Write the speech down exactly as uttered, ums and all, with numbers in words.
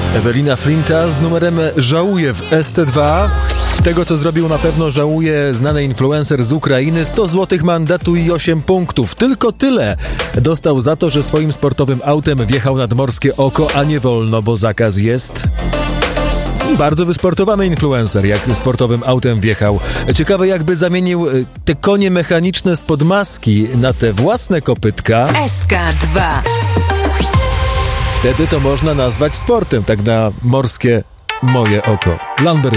Ewelina Flinta z numerem Żałuję w S C dwa. Tego, co zrobił, na pewno żałuje znany influencer z Ukrainy. sto złotych mandatu i osiem punktów. Tylko tyle dostał za to, że swoim sportowym autem wjechał nad Morskie Oko, a nie wolno, bo zakaz jest. Bardzo wysportowany influencer, jak sportowym autem wjechał. Ciekawe, jakby zamienił te konie mechaniczne spod maski na te własne kopytka. S K dwa. Wtedy to można nazwać sportem, tak na morskie moje oko. Lamber